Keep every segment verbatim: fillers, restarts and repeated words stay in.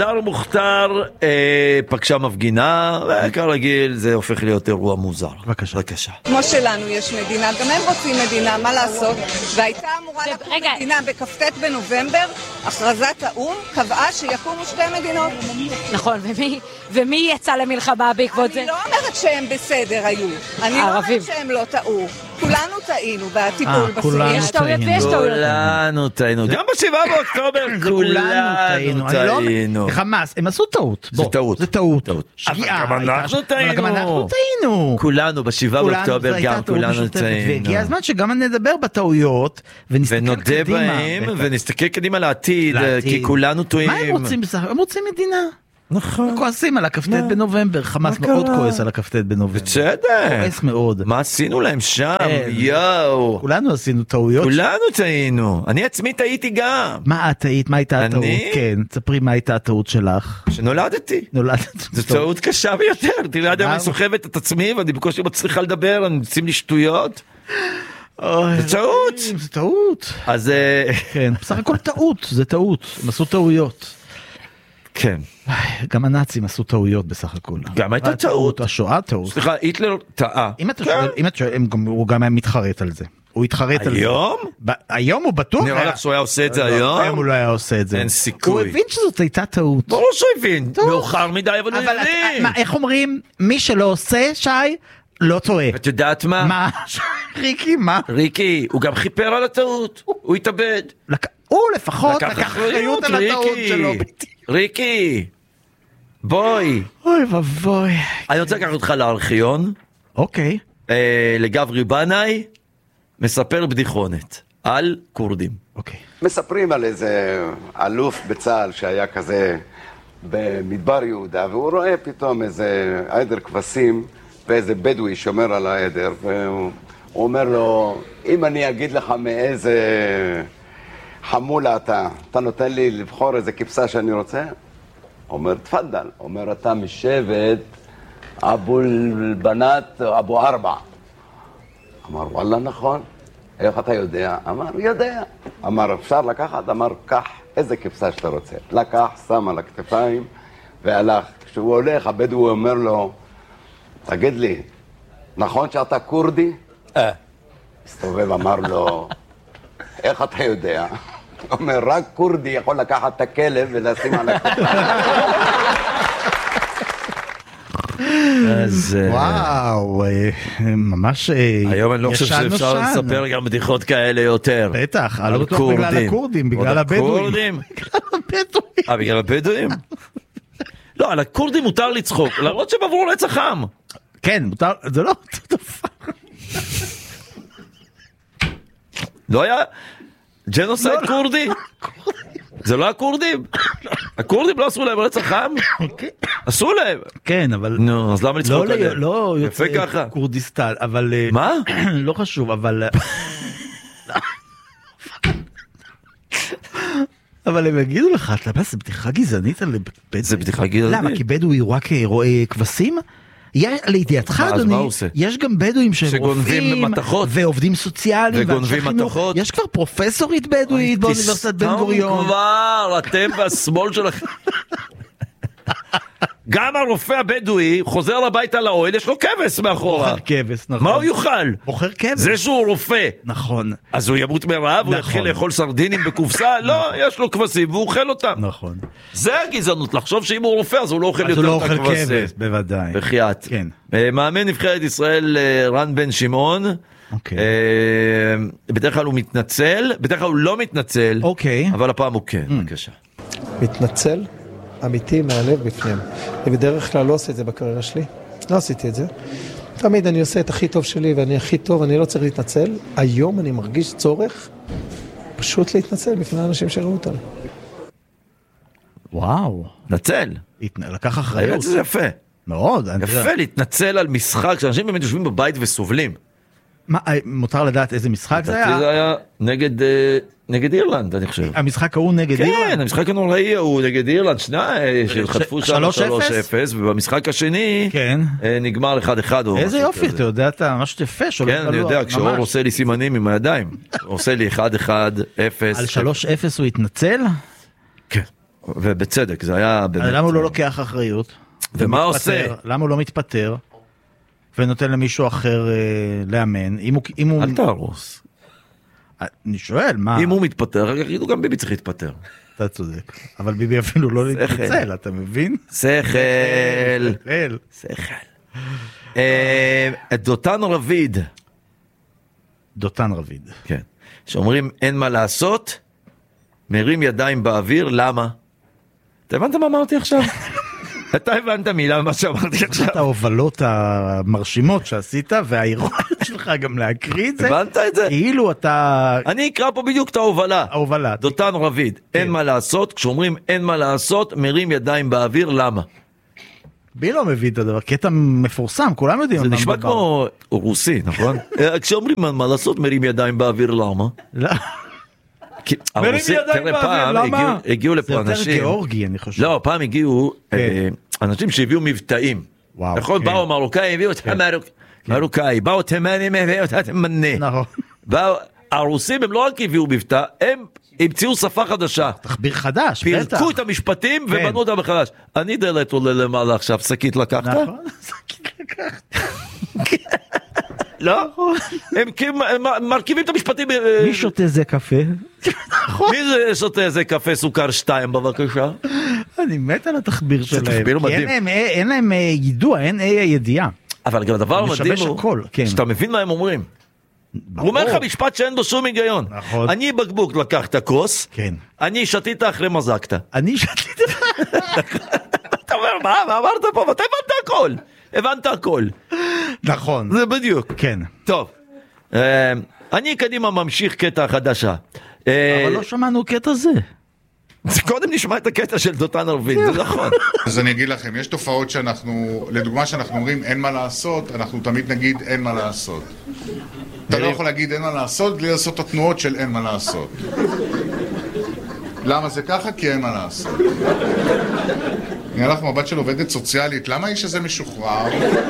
דר מוכתר אה, פגשה מפגינה, וכרגיל זה הופך להיות אירוע מוזר. בבקשה. בבקשה. כמו שלנו יש מדינה, גם הם רוצים מדינה, מה לעשות? והייתה אמורה לקום מדינה בכ"ט בנובמבר, הכרזת האו"ם קבעה שיקומו שתי מדינות. נכון, ומי, ומי יצא למלחמה בעקבות זה? אני לא אומרת שהם בסדר היו, אני לא אומרת שהם לא טעו. כולנו טעינו בטיפול בסוגיה. יש טעויות ויש טעויות. כולנו טעינו. גם בשבעה באוקטובר כולנו טעינו. חמאס, הם עשו טעות. זה טעות. זה טעות. שגיאה. גם אנחנו טעינו. גם אנחנו טעינו. כולנו בשבעה באוקטובר גם כולנו טעינו. והגיע הזמן שגם נדבר בטעויות ונסתכל קדימה. ונודה בהם ונסתכל קדימה לעתיד, כי כולנו טועים. מה הם רוצים בסך? הם רוצים מדינה. נכון. כועסים על הכ"ט בנובמבר, חמאס מאוד כועס על הכ"ט בנובמבר. בסדר. כועס מאוד. מה עשינו להם שם? יואו. כולנו עשינו טעויות. כולנו טעינו. אני עצמי טעיתי גם. מה את טעית? מה הייתה הטעות? כן, תספרי מה הייתה הטעות שלך. שנולדתי. נולדת. זו טעות קשה ביותר. תראה, אני סוחבת את עצמי ואני בקושי מצליחה לדבר, אני עושים לי שטויות. זה טעות. זה טעות. אז כן, בסך הכל טעות, זה טעות. הם עשו טעויות. כן. גם הנאצים עשו טעויות בסך הכל. גם הייתה טעות. השואה טעות. סליחה, היטלר טעה. אם אתה שואל, אם אתה שואל, הוא גם היה מתחרט על זה. הוא התחרט על זה. היום? היום הוא בטוח. נראה לך שהוא היה עושה את זה היום? היום הוא לא היה עושה את זה. אין סיכוי. הוא הבין שזאת הייתה טעות. ברור שהוא הבין. מאוחר מדי, אבל הוא הבין. איך אומרים? מי שלא עושה, שי, לא טועה. את יודעת מה? מה? ריקי, מה? ריקי, הוא גם חיפר על הטעות. הוא התאבד. הוא לפחות לקח אחריות על הטעות שלו. ריקי, בואי. אוי ובוי. אני רוצה לקחת אותך לארכיון. אוקיי. לגברי בנאי, מספר בדיחונת על קורדים. אוקיי. מספרים על איזה אלוף בצה"ל שהיה כזה במדבר יהודה, והוא רואה פתאום איזה עדר כבשים ואיזה בדואי שומר על העדר, והוא אומר לו, אם אני אגיד לך מאיזה חמולה אתה, אתה נותן לי לבחור איזה כבשה שאני רוצה? אומר, תפדל. אומר, אתה משבט אבו בנת אבו ארבע. אמר, וואלה, נכון. איך אתה יודע? אמר, יודע. אמר, אפשר לקחת? אמר, קח איזה כבשה שאתה רוצה. לקח, שם על הכתפיים והלך. כשהוא הולך, הבדואי אומר לו, תגיד לי, נכון שאתה קורדי? אה. הסתובב, אמר לו, איך אתה יודע? הוא אומר, רק קורדי יכול לקחת את הכלב ולשים על הכתפיים. אז וואו, ממש היום אני לא חושב שאפשר לספר גם בדיחות כאלה יותר. בטח, לא בטוח בגלל הקורדים, בגלל הבדואים. אה, בגלל הבדואים? לא, על הקורדים מותר לצחוק, למרות שהם עברו רצח עם. כן, מותר, זה לא אותו דבר. לא היה ג'נוסייד קורדי? זה לא הקורדים? הקורדים לא עשו להם רצח עם? עשו להם. כן, אבל... נו, אז למה לצחוק עליהם? לא יוצא קורדיסטן, אבל... מה? לא חשוב, אבל... אבל הם יגידו לך, אתה יודע, זה בדיחה גזענית על בדואי. זה בדיחה גזענית. למה? כי בדואי הוא רק רואה כבשים? לידיעתך, אדוני, יש גם בדואים שהם רופאים ועובדים סוציאליים וגונבים מתכות. יש כבר פרופסורית בדואית באוניברסיטת בן גוריון. כבר, אתם והשמאל שלכם. גם הרופא הבדואי חוזר לביתה לאוהל, יש לו כבש מאחורה. בוחר כבש, נכון. מה הוא יוכל? בוחר כבש. זה שהוא רופא. נכון. אז הוא ימות מרעב, הוא יתחיל לאכול סרדינים בקופסה? לא, יש לו כבשים והוא אוכל אותם. נכון. זה הגזענות, לחשוב שאם הוא רופא אז הוא לא אוכל יותר את הכבשים. אז הוא לא אוכל כבש, בוודאי. בחייאת. כן. מאמן נבחרת ישראל רן בן שמעון. אוקיי. בדרך כלל הוא מתנצל, בדרך כלל הוא לא מתנצל. אוקיי. אבל הפעם הוא כן, בבקשה. מתנצל? אמיתי מהלב בפניהם. אני בדרך כלל לא עושה את זה בקריירה שלי. לא עשיתי את זה. תמיד אני עושה את הכי טוב שלי ואני הכי טוב, אני לא צריך להתנצל. היום אני מרגיש צורך פשוט להתנצל בפני האנשים שראו אותנו. וואו. נצל. לקח אחריות. זה יפה. מאוד. יפה להתנצל על משחק שאנשים באמת יושבים בבית וסובלים. מה, מותר לדעת איזה משחק זה היה? זה היה נגד... נגד אירלנד, אני חושב. המשחק ההוא נגד כן, אירלנד? כן, המשחק הנוראי הוא נגד אירלנד, שני, שחטפו שם שלוש אפס, ובמשחק השני נגמר אחד אחד. איזה יופי, אתה יודע, אתה ממש יפה. כן, אני יודע, כשאור עושה לי סימנים עם הידיים, עושה לי אחד אחד אפס. על שלוש אפס הוא התנצל? כן. ובצדק, זה היה באמת... למה הוא לא לוקח אחריות? ומה עושה? למה הוא לא מתפטר? ונותן למישהו אחר לאמן? אל תהרוס. אני שואל, מה... אם הוא מתפטר, יגידו גם ביבי צריך להתפטר. אתה צודק. אבל ביבי אפילו לא להתנצל, אתה מבין? שכל. שכל. דותן רביד. דותן רביד. כן. שאומרים אין מה לעשות, מרים ידיים באוויר, למה? אתה הבנת מה אמרתי עכשיו? אתה הבנת מילה מה שאמרתי עכשיו? את ההובלות המרשימות שעשית, והאירוע שלך גם להקריא את זה. הבנת את זה? כאילו אתה... אני אקרא פה בדיוק את ההובלה. ההובלה. דותן רביד, אין מה לעשות, כשאומרים אין מה לעשות, מרים ידיים באוויר, למה? בי לא מבין את הדבר, קטע מפורסם, כולם יודעים. זה נשמע כמו רוסי, נכון? כשאומרים מה לעשות, מרים ידיים באוויר, למה? לא. מרים ידיים באוויר, למה? הגיעו לפה אנשים... זה יותר גיאורגי, אני חושב. לא, פעם הגיעו אנשים שהביאו מבטאים. נכון, באו מרוקאי, הביאו את המרוקאי, באו תימנים, הביאו את התימני. נכון. הרוסים הם לא רק הביאו מבטא, הם המציאו שפה חדשה. תחביר חדש, בטח. פרקו את המשפטים ובנו אותם מחדש. אני דלת עולה למעלה עכשיו, שקית לקחת? נכון, שקית לקחת. לא? הם מרכיבים את המשפטים... מי שותה זה קפה? מי זה שותה זה קפה סוכר שתיים בבקשה? אני מת על התחביר שלהם. זה תחביר מדהים. אין להם ידוע, אין ידיעה. אבל גם הדבר המדהים הוא, שאתה מבין מה הם אומרים. הוא אומר לך משפט שאין בו שום היגיון. אני בקבוק לקחת כוס, אני שתית אחרי מזקת. אני שתית... אתה אומר, מה אמרת פה? אתה הבנת הכל. הבנת הכל. נכון. זה בדיוק. כן. טוב. אני קדימה ממשיך קטע חדשה. אבל לא שמענו קטע זה. קודם נשמע את הקטע של דותן רביד, זה נכון. אז אני אגיד לכם, יש תופעות שאנחנו, לדוגמה שאנחנו אומרים אין מה לעשות, אנחנו תמיד נגיד אין מה לעשות. אתה לא יכול להגיד אין מה לעשות בלי לעשות את התנועות של אין מה לעשות. למה זה ככה? כי אין מה לעשות. נראה לך מבט של עובדת סוציאלית, למה האיש הזה משוחרר?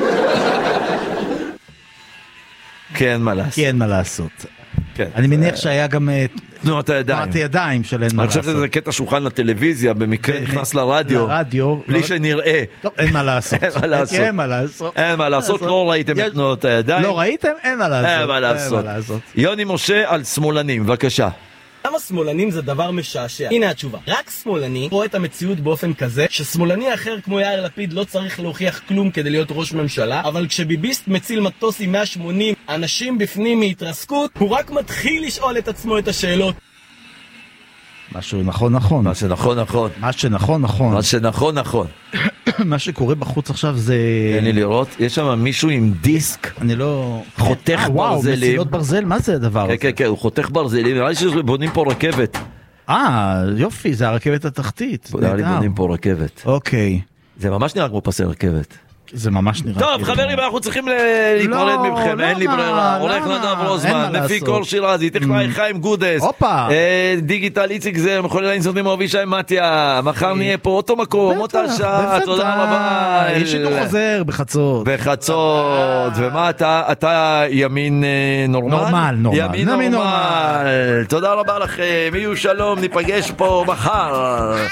כי אין מה לעשות. כי אין מה לעשות. אני מניח שהיה גם תנועת הידיים. תנועת הידיים של אין מה לעשות. אני חושב שזה קטע שולחן לטלוויזיה, במקרה נכנס לרדיו, בלי שנראה. אין מה לעשות. אין מה לעשות. אין מה לעשות, לא ראיתם את תנועת הידיים. לא ראיתם? אין מה לעשות. אין מה לעשות. יוני משה על שמאלנים, בבקשה. למה שמאלנים זה דבר משעשע? הנה התשובה. רק שמאלני רואה את המציאות באופן כזה ששמאלני אחר כמו יאיר לפיד לא צריך להוכיח כלום כדי להיות ראש ממשלה, אבל כשביביסט מציל מטוס עם מאה ושמונים אנשים בפנים מהתרסקות, הוא רק מתחיל לשאול את עצמו את השאלות. משהו נכון נכון. מה שנכון נכון. מה שנכון נכון. מה שנכון נכון. מה שקורה בחוץ עכשיו זה... תן לי לראות, יש שם מישהו עם דיסק. אני לא... חותך ברזלים. וואו, מסילות ברזל, מה זה הדבר הזה? כן, כן, כן, הוא חותך ברזלים, נראה לי שבונים פה רכבת. אה, יופי, זה הרכבת התחתית. נראה לי בונים פה רכבת. אוקיי. זה ממש נראה כמו פסי רכבת. זה ממש נראה. טוב, חברים, אנחנו צריכים להיפרד מכם, אין לי ברירה. הולך נדב רוזמן, מפיק אור שירזי, טכנאי חיים גודס, דיגיטל איציק זר, מחולל האינסטנטים אבישי מתיה, מחר נהיה פה אותו מקום, אותה שעה, תודה רבה. יש שידור חוזר בחצות. בחצות, ומה אתה? אתה ימין נורמל? נורמל, נורמל. ימין נורמל. תודה רבה לכם, יהיו שלום, ניפגש פה מחר.